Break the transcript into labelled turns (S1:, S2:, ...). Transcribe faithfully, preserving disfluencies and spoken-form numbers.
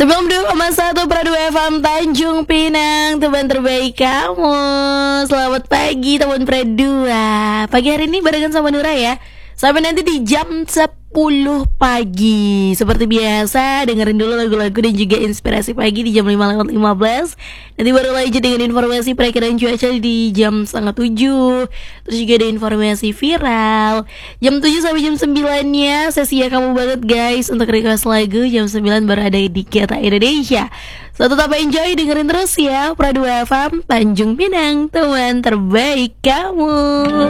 S1: sembilan puluh dua koma satu Pradu F M Tanjung Pinang, teman terbaik kamu. Selamat pagi teman Pradua. Pagi hari ini barengan sama Nura ya. Sampai nanti di jam sepuluh pagi. Seperti biasa, dengerin dulu lagu-lagu dan juga inspirasi pagi di jam lima lewat lima belas. Nanti baru lanjut dengan informasi perakiraan cuaca di jam setengah tujuh. Terus juga ada informasi viral jam tujuh sampai jam sembilan-nya. Sesi ya kamu banget guys untuk request lagu. Jam sembilan baru ada di Kita Indonesia. So tetap enjoy, dengerin terus ya Pradu F M Tanjung Pinang, teman terbaik kamu.